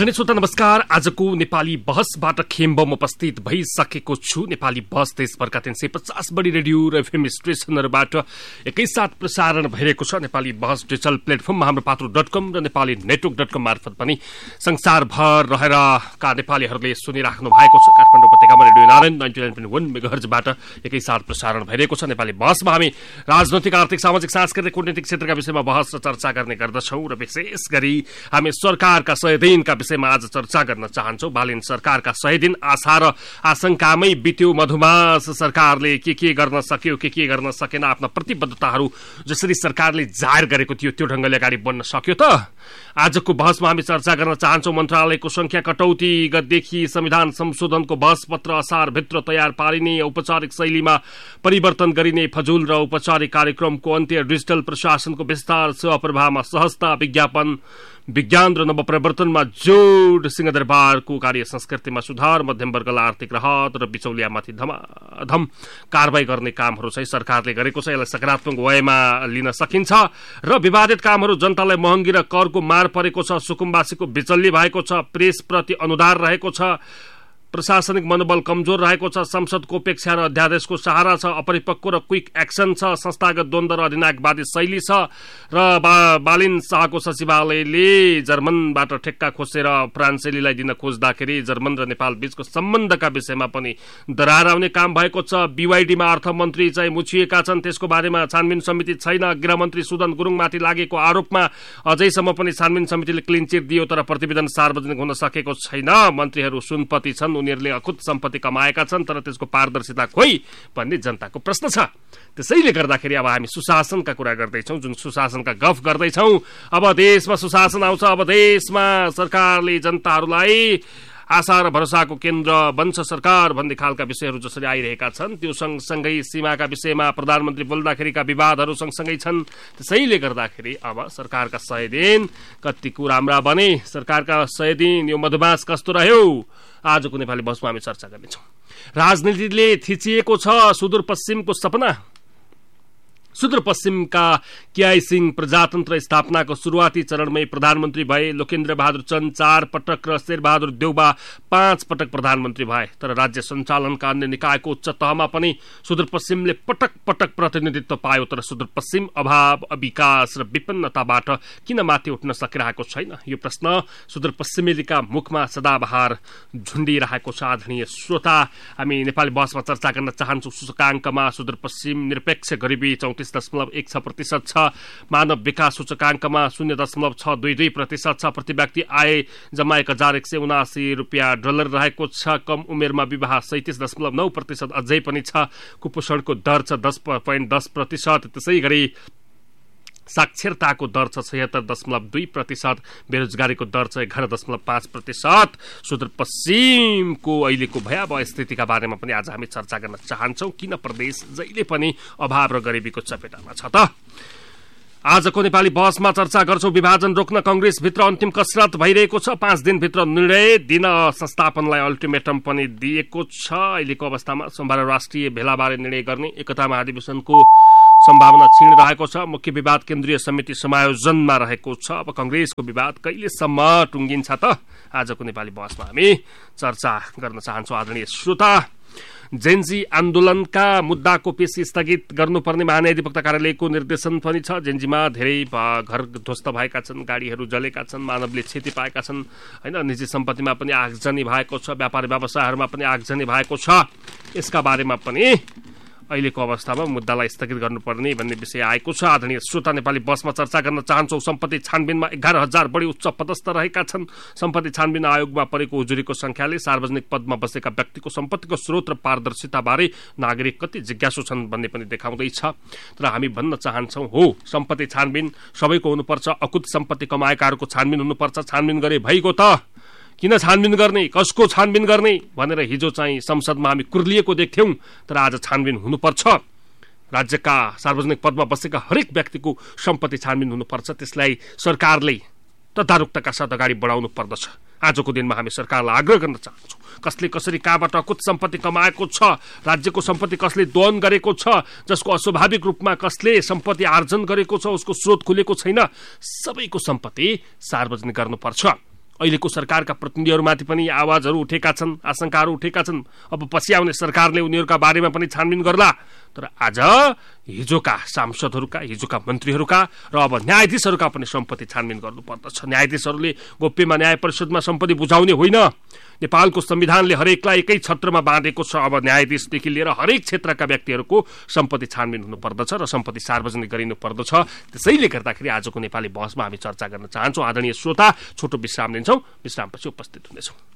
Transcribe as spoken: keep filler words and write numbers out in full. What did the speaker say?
आदरणीय श्रोता नमस्कार। आजको नेपाली बहसबाट खेम्बम उपस्थित भइसकेको छु। नेपाली बहस देशभरका तीन सय पचास बढी रेडियो र एफएम स्टेशनहरूबाट एकैसाथ प्रसारण भइरहेको छ। नेपाली बहस डिजिटल प्लेटफर्ममा हाम्रो पात्रो डट कम र नेपाली नेटवर्क डट कम मार्फत पनि संसारभर रहेर का नेपालीहरूले सुनिराख्नु भएको छ। काठमाडौँ उपत्यकामा radio Narayan ninety nine point वन मेगाहर्जबाट एकैसाथ प्रसारण भइरहेको छ। नेपाली बहसमा हामी राजनैतिक, आर्थिक, सामाजिक, सांस्कृतिक, कूटनीतिक क्षेत्रका विषयमा बहस र चर्चा गर्ने गर्दछौँ र विशेष गरी हामी सरकारका सय दिनका विषयमा आज चर्चा गर्न चाहन्छौँ। बालिन सरकारका सय दिन आशा र आशंकामै बित्यो। मधुमास सरकारले के के गर्न सक्यो, के के गर्न सकेन, आफ्ना प्रतिबद्धताहरू जसरी सरकारले जाहेर गरेको थियो त्यो ढङ्गले अगाडि बढ्न सक्यो त? आजको बहसमा हामी चर्चा गर्न चाहन्छौँ मन्त्रालयको संख्या कटौतीदेखि संविधान संशोधनको बहसपत्र असारभित्र तयार पारिने, औपचारिक शैलीमा परिवर्तन गरिने, फजुल र औपचारिक कार्यक्रमको अन्त्य, डिजिटल प्रशासनको विस्तार, सेवा प्रवाहमा सहजता, विज्ञापन विज्ञान र नवप्रवर्तनमा जोड, सिंहदरबारको कार्य संस्कृतिमा सुधार, मध्यम वर्गलाई आर्थिक राहत र बिचौलियामाथि धमाधम कारबाही गर्ने कामहरू चाहिँ सरकारले गरेको छ। यसलाई सकारात्मक वयमा लिन सकिन्छ र विवादित कामहरू जनतालाई महँगी र करको मार परेको छ, सुकुम्बासीको बिचल्ली भएको छ, प्रेसप्रति अनुदार रहेको छ, प्रशासनिक मनोबल कमजोर रहेको छ, संसदको उपेक्षा र अध्यादेशको सहारा छ, अपरिपक्व र क्विक एक्सन छ, संस्थागत द्वन्द्व र अधिनायकवादी शैली छ र बा, बालिन शाहको सचिवालयले जर्मनबाट ठेक्का खोसेर फ्रान्सेलीलाई दिन खोज्दाखेरि जर्मन र नेपाल बीचको सम्बन्धका विषयमा पनि दरार आउने काम भएको छ। बीवाईडीमा अर्थमन्त्री चाहिँ मुछिएका छन्, त्यसको बारेमा छानबिन समिति छैन। गृहमन्त्री सुदन गुरुङमाथि लागेको आरोपमा अझैसम्म पनि छानबिन समितिले क्लिन चिट दियो तर प्रतिवेदन सार्वजनिक हुन सकेको छैन। मन्त्रीहरू सुनपति छन्, उनीहरूले अखुत सम्पत्ति कमाएका छन् तर त्यसको पारदर्शिता खोइ भन्ने जनताको प्रश्न छ। त्यसैले गर्दाखेरि अब हामी सुशासनका कुरा गर्दैछौँ, जुन सुशासनका गफ गर्दैछौँ। अब देशमा सुशासन आउँछ, अब देशमा सरकारले जनताहरूलाई आशा र भरोसाको केन्द्र बन्छ सरकार भन्ने खालका विषयहरू जसरी आइरहेका छन्, त्यो सँगसँगै सीमाका विषयमा प्रधानमन्त्री बोल्दाखेरिका विवादहरू सँगसँगै छन्। त्यसैले गर्दाखेरि अब सरकारका सय दिन कतिको राम्रा बने, सरकारका सय दिन यो मधुमास कस्तो रह्यो, आजको नेपाली बहसमा हामी चर्चा गर्नेछौँ। राजनीतिले थिचिएको छ सुदूरपश्चिमको सपना। सुदूरपश्चिमका केआई सिंह प्रजातन्त्र स्थापनाको सुरुवाती चरणमै प्रधानमन्त्री भए। लोकेन्द्र बहादुर चन्द चार पटक र शेरबहादुर देउबा पाँच पटक प्रधानमन्त्री भए। तर राज्य सञ्चालनका अन्य निकायको उच्च तहमा पनि सुदूरपश्चिमले पटक पटक प्रतिनिधित्व पायो। तर सुदूरपश्चिम अभाव, अविकास र विपन्नताबाट किन माथि उठ्न सकिरहेको छैन? यो प्रश्न सुदूरपश्चिमेलीका मुखमा सदाबहार झुन्डिरहेको छ। आदरणीय श्रोता, हामी नेपाली बहसमा चर्चा गर्न चाहन्छौँ। सूचकाङ्कमा सुदूरपश्चिम निरपेक्ष गरिबी चौतिस दशमलव एक छ प्रतिशत छ। मानव विकास सूचकाङ्कमा शून्य दशमलव छ दुई दुई प्रतिशत छ। प्रति व्यक्ति आय जम्मा एक हजार एक सय उनासी रुपियाँ डलर रहेको छ। कम उमेरमा विवाह सैतिस दशमलव नौ प्रतिशत अझै पनि छ। कुपोषणको दर छ दस पोइन्ट दस प्रतिशत। त्यसै गरी साक्षरताको दर छ छयत्तर दशमलव दुई प्रतिशत। बेरोजगारीको दर छ एघार दशमलव पाँच प्रतिशत। सुदूरपश्चिमको अहिलेको भयावह स्थितिका बारेमा पनि आज हामी चर्चा गर्न चाहन्छौँ। किन प्रदेश जहिले पनि अभाव र गरिबीको चपेटामा छ त? आजको नेपाली बहसमा चर्चा गर्छौँ। विभाजन रोक्न कंग्रेसभित्र अन्तिम कसरत भइरहेको छ। पाँच दिनभित्र निर्णय दिन संस्थापनलाई अल्टिमेटम पनि दिएको छ। अहिलेको अवस्थामा सोमबार राष्ट्रिय भेलाबारे निर्णय गर्ने, एकता महाधिवेशनको सम्भावना क्षीण रहेको छ। मुख्य विवाद केन्द्रीय समिति समायोजनमा रहेको छ। अब कंग्रेसको विवाद कहिलेसम्म टुङ्गिन्छ त? आजको नेपाली बहसमा हामी चर्चा गर्न चाहन्छौँ। आदरणीय श्रोता, जेन्जी आन्दोलनका मुद्दाको पेशी स्थगित गर्नुपर्ने महाधिवक्ता कार्यालयको निर्देशन पनि छ। जेन्जीमा धेरै घर ध्वस्त भएका छन्, गाडीहरू जलेका छन्, मानवले क्षति पाएका छन्, होइन? निजी सम्पत्तिमा पनि आगजनी भएको छ, व्यापार व्यवसायहरूमा पनि आगजनी भएको छ। यसका बारेमा पनि अहिलेको अवस्थामा मुद्दालाई स्थगित गर्नुपर्ने भन्ने विषय आएको छ। आदरणीय श्रोता, नेपाली बसमा चर्चा गर्न चाहन्छौँ। सम्पत्ति छानबिनमा एघार हजार बढी उच्च पदस्थ रहेका छन्। सम्पत्ति छानबिन आयोगमा परेको उजुरीको संख्याले सार्वजनिक पदमा बसेका व्यक्तिको सम्पत्तिको स्रोत र पारदर्शिताबारे नागरिक कति जिज्ञासु छन् भन्ने पनि देखाउँदैछ। तर हामी भन्न चाहन्छौँ, हो सम्पत्ति छानबिन सबैको हुनुपर्छ। अकुत सम्पत्ति कमाएकाहरूको छानबिन हुनुपर्छ। छानबिन गरे भइगयो त? किन छानबिन गर्ने, कसको छानबिन गर्ने भनेर हिजो चाहिँ संसदमा हामी कुर्लिएको देख्थ्यौँ। तर आज छानबिन हुनुपर्छ। राज्यका सार्वजनिक पदमा बसेका हरेक व्यक्तिको सम्पत्ति छानबिन हुनुपर्छ। त्यसलाई सरकारले तदारुकताका साथ अगाडि बढाउनु पर्दछ। आजको दिनमा हामी सरकारलाई आग्रह गर्न चाहन्छौँ, कसले कसरी कहाँबाट अकुत सम्पत्ति कमाएको छ, राज्यको सम्पत्ति कसले दोहन गरेको छ, जसको अस्वाभाविक रूपमा कसले सम्पत्ति आर्जन गरेको छ, उसको स्रोत खुलेको छैन, सबैको सम्पत्ति सार्वजनिक गर्नुपर्छ। अहिलेको सरकारका प्रतिनिधिहरूमाथि पनि आवाजहरू उठेका छन्, आशंकाहरू उठेका छन्। अब पछि आउने सरकारले उनीहरूका बारेमा पनि छानबिन गर्ला। तर आज हिजोका सांसदहरूका, हिजोका मन्त्रीहरूका र अब न्यायाधीशहरूका पनि सम्पत्ति छानबिन गर्नुपर्दछ। न्यायाधीशहरूले गोप्यमा न्याय परिषदमा सम्पत्ति बुझाउने होइन। नेपालको संविधानले हरेकलाई एकै छत्रमा बाँधेको छ। अब न्यायाधीशदेखि लिएर हरेक क्षेत्रका व्यक्तिहरूको सम्पत्ति छानबिन हुनुपर्दछ र सम्पत्ति सार्वजनिक गरिनु पर्दछ। त्यसैले गर्दाखेरि आजको नेपाली बहसमा हामी चर्चा गर्न चाहन्छौँ। आदरणीय श्रोता, छोटो विश्राम लिन्छौँ। विश्रामपछि उपस्थित हुनेछौँ।